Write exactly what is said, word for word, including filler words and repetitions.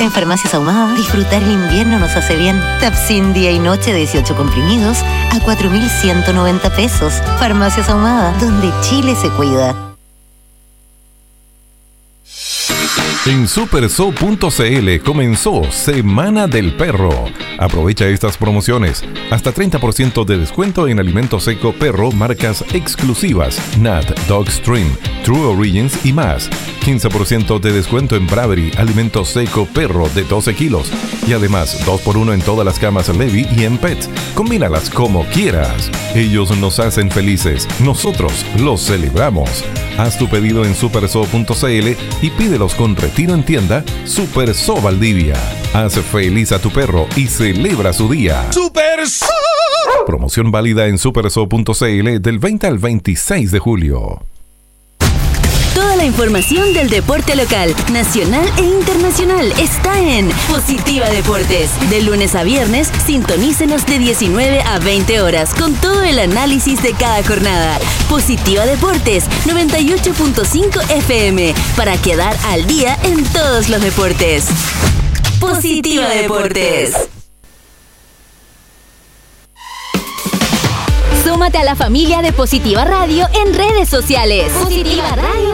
En Farmacias Ahumada, disfrutar el invierno nos hace bien. Tapsin día y noche, dieciocho comprimidos a cuatro mil ciento noventa pesos. Farmacias Ahumada, donde Chile se cuida. En superso punto cl comenzó Semana del Perro. Aprovecha estas promociones. Hasta treinta por ciento de descuento en alimento seco perro, marcas exclusivas, Nat, Dogstream, True Origins y más. quince por ciento de descuento en Bravery, alimento seco perro de doce kilos. Y además, dos por uno en todas las camas Levi y en Pets. Combínalas como quieras. Ellos nos hacen felices. Nosotros los celebramos. Haz tu pedido en superso punto cl y pídelos con retiro en tienda Superso Valdivia. Haz feliz a tu perro y celebra su día. ¡Superso! Promoción válida en superso punto cl del veinte al veintiséis de julio. Toda la información del deporte local, nacional e internacional está en Positiva Deportes. De lunes a viernes, sintonícenos de diecinueve a veinte horas con todo el análisis de cada jornada. Positiva Deportes, noventa y ocho punto cinco F M, para quedar al día en todos los deportes. Positiva Deportes. Súmate a la familia de Positiva Radio en redes sociales. Positiva Radio.